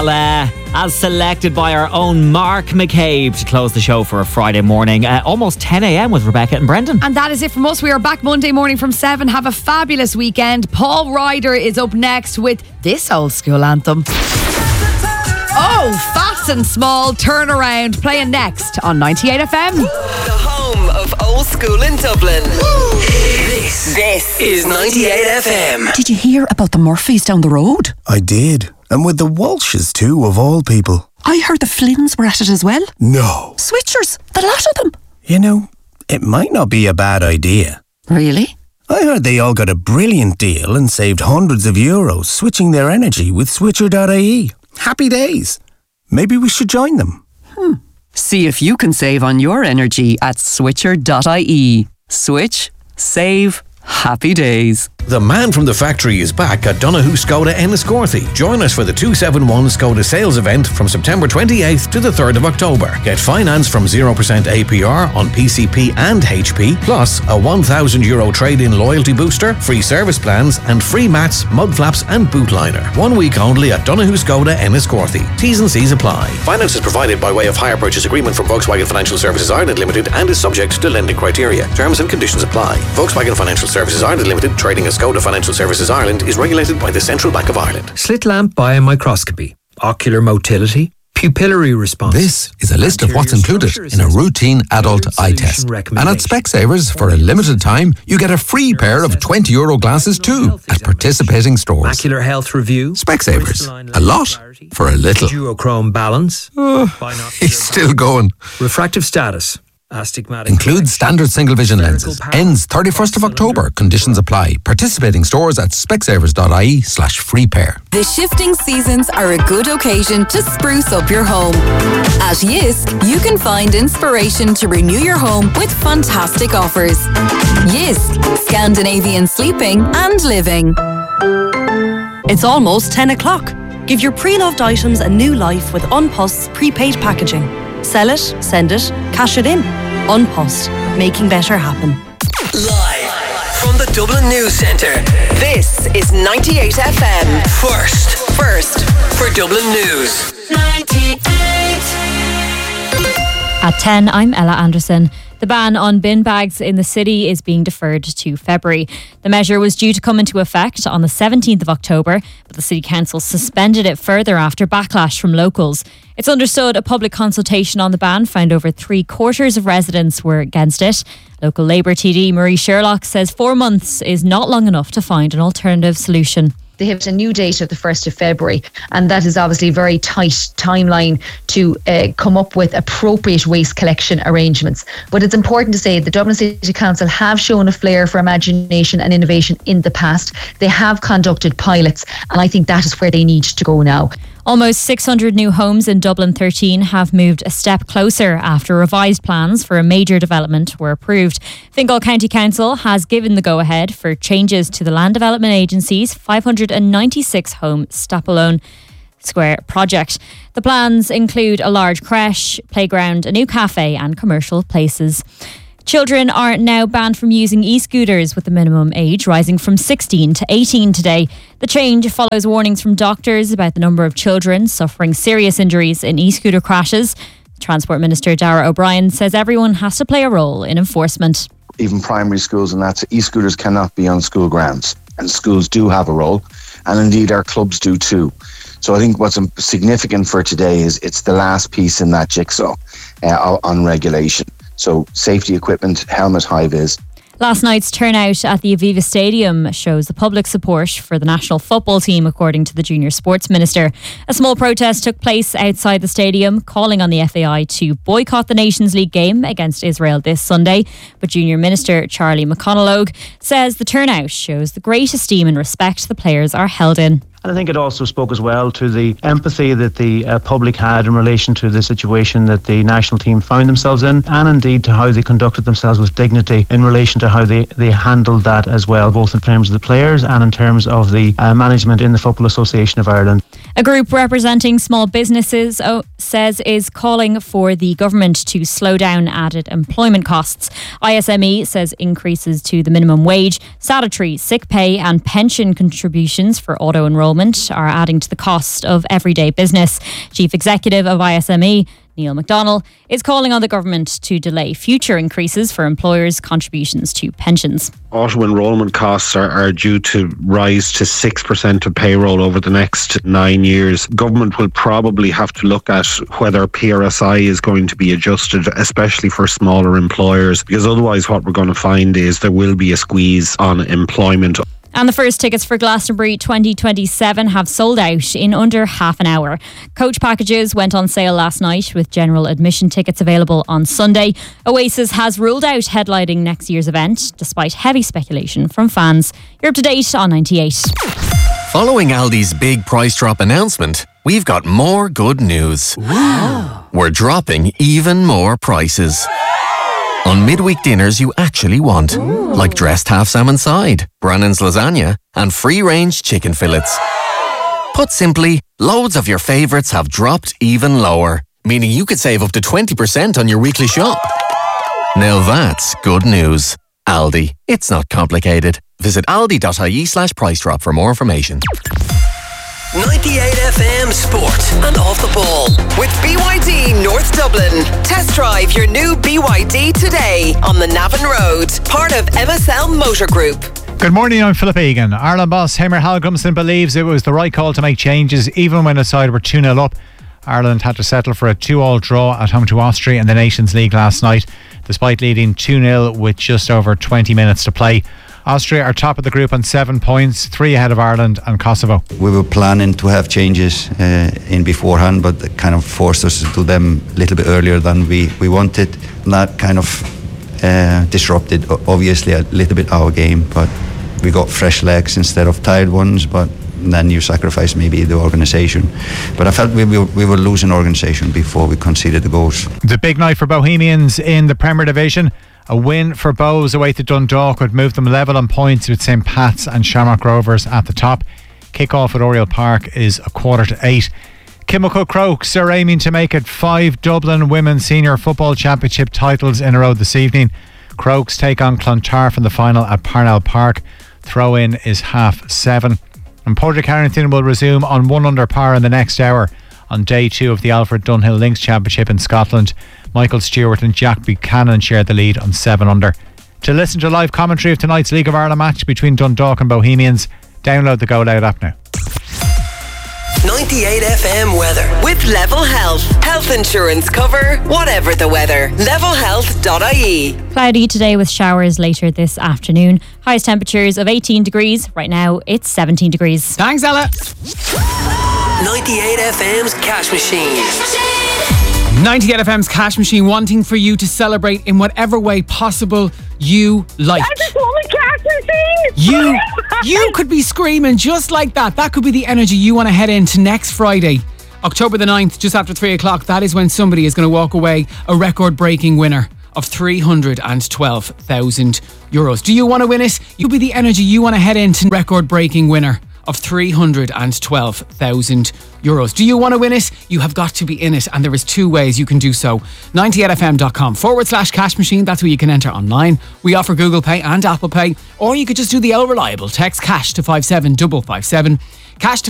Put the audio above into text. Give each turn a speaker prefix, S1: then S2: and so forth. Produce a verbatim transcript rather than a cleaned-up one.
S1: Well, uh, as selected by our own Mark McCabe to close the show for a Friday morning, uh, almost ten a.m. with Rebecca and Brendan.
S2: And that is it from us. We are back Monday morning from seven. Have a fabulous weekend. Paul Ryder is up next with this old school anthem. Oh, Fats and Small, Turn Around, playing next on ninety-eight F M.
S3: The home of old school in Dublin. This, this is ninety-eight F M.
S4: Did you hear about the Murphys down the road?
S5: I did. And with the Walshes too, of all people.
S4: I heard the Flynns were at it as well.
S5: No.
S4: Switchers, the lot of them.
S5: You know, it might not be a bad idea.
S4: Really?
S5: I heard they all got a brilliant deal and saved hundreds of euros switching their energy with switcher dot I E. Happy days. Maybe we should join them.
S4: Hmm. See if you can save on your energy at switcher dot I E. Switch, save, happy days.
S6: The man from the factory is back at Donoghue Skoda Enniscorthy. Join us for the two seventy-one Skoda sales event from September twenty-eighth to the third of October. Get finance from zero percent A P R on P C P and H P, plus a one thousand euro trade-in loyalty booster, free service plans and free mats, mud flaps and boot liner. One week only at Donoghue Skoda Enniscorthy. T's and C's apply. Finance is provided by way of hire purchase agreement from Volkswagen Financial Services Ireland Limited and is subject to lending criteria. Terms and conditions apply. Volkswagen Financial Services Ireland Limited, trading as Skoda Financial Services Ireland, is regulated by the Central Bank of Ireland.
S7: Slit lamp biomicroscopy, ocular motility, pupillary response.
S8: This is a list of what's included in a routine adult eye test. And at Specsavers, for a limited time, you get a free pair of twenty euro glasses too at participating stores.
S7: Macular health review.
S8: Specsavers, a lot for a little.
S7: Duochrome balance.
S8: Oh, he's still going.
S7: Refractive status. Astigmatic.
S8: Includes standard single vision lenses. Ends thirty-first of October. Conditions apply. Participating stores at specsavers dot I E slash free pair.
S9: The shifting seasons are a good occasion to spruce up your home. At Yisk, you can find inspiration to renew your home with fantastic offers. Yisk, Scandinavian sleeping and living.
S10: It's almost ten o'clock. Give your pre-loved items a new life with Unpost's prepaid packaging. Sell it, send it, cash it in. Unpost, making better happen.
S3: Live from the Dublin News Centre, this is ninety-eight F M. First, first for Dublin News. ninety-eight.
S11: At ten, I'm Ella Anderson. The ban on bin bags in the city is being deferred to February. The measure was due to come into effect on the seventeenth of October, but the City Council suspended it further after backlash from locals. It's understood a public consultation on the ban found over three quarters of residents were against it. Local Labour T D Marie Sherlock says four months is not long enough to find an alternative solution.
S12: They have a new date of the first of February, and that is obviously a very tight timeline to uh, come up with appropriate waste collection arrangements. But it's important to say the Dublin City Council have shown a flair for imagination and innovation in the past. They have conducted pilots, and I think that is where they need to go now.
S11: Almost six hundred new homes in Dublin thirteen have moved a step closer after revised plans for a major development were approved. Fingal County Council has given the go-ahead for changes to the Land Development Agency's five hundred ninety-six home Stapalone Square project. The plans include a large creche, playground, a new cafe and commercial places. Children are now banned from using e-scooters with the minimum age rising from sixteen to eighteen today. The change follows warnings from doctors about the number of children suffering serious injuries in e-scooter crashes. Transport Minister Darragh O'Brien says everyone has to play a role in enforcement.
S13: Even primary schools and that, e-scooters cannot be on school grounds, and schools do have a role, and indeed our clubs do too. So I think what's significant for today is it's the last piece in that jigsaw uh, on regulation. So safety equipment, helmet, high vis.
S11: Last night's turnout at the Aviva Stadium shows the public support for the national football team, according to the Junior Sports Minister. A small protest took place outside the stadium, calling on the F A I to boycott the Nations League game against Israel this Sunday. But Junior Minister Charlie McConalogue says the turnout shows the great esteem and respect the players are held in.
S14: And I think it also spoke as well to the empathy that the uh, public had in relation to the situation that the national team found themselves in, and indeed to how they conducted themselves with dignity in relation to how they, they handled that as well, both in terms of the players and in terms of the uh, management in the Football Association of Ireland.
S11: A group representing small businesses oh, says is calling for the government to slow down added employment costs. I S M E says increases to the minimum wage, statutory sick pay and pension contributions for auto-enrolment are adding to the cost of everyday business. Chief Executive of I S M E, Neil McDonnell, is calling on the government to delay future increases for employers' contributions to pensions.
S15: Auto enrolment costs are, are due to rise to six percent of payroll over the next nine years. Government will probably have to look at whether P R S I is going to be adjusted, especially for smaller employers, because otherwise what we're going to find is there will be a squeeze on employment.
S11: And the first tickets for Glastonbury twenty twenty-seven have sold out in under half an hour. Coach packages went on sale last night with general admission tickets available on Sunday. Oasis has ruled out headlining next year's event despite heavy speculation from fans. You're up to date on ninety-eight.
S16: Following Aldi's big price drop announcement, we've got more good news. Wow. We're dropping even more prices. On midweek dinners you actually want, Ooh. Like dressed half salmon side, Brannan's lasagna, and free-range chicken fillets. Put simply, loads of your favourites have dropped even lower, meaning you could save up to twenty percent on your weekly shop. Now that's good news. Aldi. It's not complicated. Visit aldi.ie slash price drop for more information.
S3: ninety-eight F M Sport and Off the Ball with B Y D North Dublin. Test drive your new B Y D today on the Navan Road, part of M S L Motor Group.
S17: Good morning, I'm Philip Egan. Ireland boss Heimir Hallgrimsson believes it was the right call to make changes even when the side were two nil up. Ireland had to settle for a two all draw at home to Austria in the Nations League last night, despite leading two nil with just over twenty minutes to play. Austria are top of the group on seven points, three ahead of Ireland and Kosovo.
S18: We were planning to have changes uh, in beforehand, but it kind of forced us to do them a little bit earlier than we, we wanted. And that kind of uh, disrupted, obviously, a little bit our game, but we got fresh legs instead of tired ones, but then you sacrifice maybe the organisation. But I felt we, we, we were losing organisation before we conceded the goals.
S17: The big night for Bohemians in the Premier Division. A win for Bows away to Dundalk would move them level on points with Saint Pat's and Shamrock Rovers at the top. Kick-off at Oriel Park is a quarter to eight. Kimmelcook Crokes are aiming to make it five Dublin Women's Senior Football Championship titles in a row this evening. Crokes take on Clontarf in the final at Parnell Park. Throw-in is half seven. And Portray Carrington will resume on one under par in the next hour on day two of the Alfred Dunhill Links Championship in Scotland. Michael Stewart and Jack Buchanan share the lead on seven under. To listen to live commentary of tonight's League of Ireland match between Dundalk and Bohemians, download the Go Loud app now.
S3: ninety-eight F M weather with Level Health. Health insurance cover, whatever the weather. level health dot I E.
S11: Cloudy today with showers later this afternoon. Highest temperatures of eighteen degrees. Right now it's seventeen degrees.
S19: Thanks, Ella.
S3: ninety-eight F M's Cash Machine.
S19: ninety-eight F M's Cash Machine, wanting for you to celebrate in whatever way possible you like.
S20: I just want a cash machine.
S19: You, you could be screaming just like that. That could be the energy you want to head into next Friday, October the ninth, just after three o'clock. That is when somebody is going to walk away a record-breaking winner of three hundred twelve thousand euros. Do you want to win it? You'll be the energy you want to head into record-breaking winner of three hundred twelve thousand euros. Do you want to win it? You have got to be in it, and there is two ways you can do so. ninety-eight F M dot com forward slash cash machine. That's where you can enter online. We offer Google Pay and Apple Pay, or you could just do the L reliable. Text cash to five seven five five seven. Cash to